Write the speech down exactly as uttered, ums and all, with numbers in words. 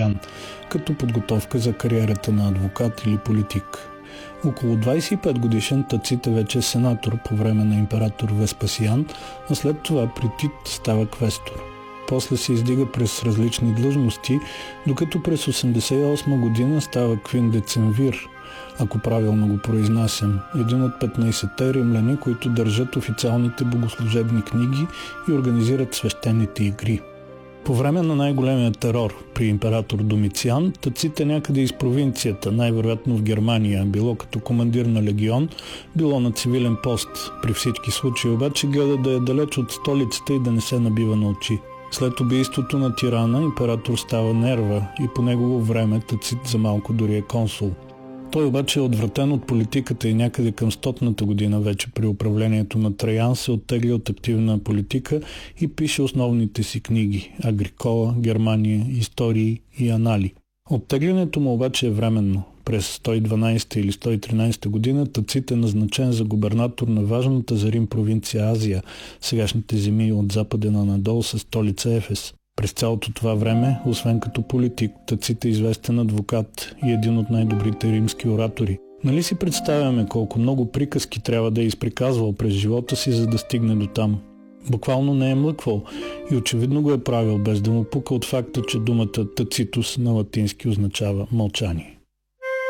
Веспасиан, като подготовка за кариерата на адвокат или политик. Около двадесет и пет годишен Тацит е вече сенатор по време на император Веспасиан, а след това при Тит става квестор. После се издига през различни длъжности, докато през осемдесет и осма година става квиндецемвир, ако правилно го произнасям, един от петнадесетте римляни, които държат официалните богослужебни книги и организират свещените игри. По време на най-големия терор при император Домициан, Тацит е някъде из провинцията, най-вероятно в Германия, било като командир на легион, било на цивилен пост. При всички случаи обаче гледа да е далеч от столицата и да не се набива на очи. След убийството на тирана, император става Нерва и по негово време Тацит за малко дори е консул. Той обаче е отвратен от политиката и някъде към стотната година вече при управлението на Траян се оттегля от активна политика и пише основните си книги – Агрикола, Германия, Истории и Анали. Оттеглянето му обаче е временно. През сто и дванадесета или сто и тринадесета година Тацит е назначен за губернатор на важната за Рим провинция Азия, сегашните земи от западен Анадол със столица Ефес. През цялото това време, освен като политик, Тацит е известен адвокат и един от най-добрите римски оратори. Нали си представяме колко много приказки трябва да е изприказвал през живота си, за да стигне до там? Буквално не е млъквал и очевидно го е правил без да му пука от факта, че думата Тацитус на латински означава мълчание.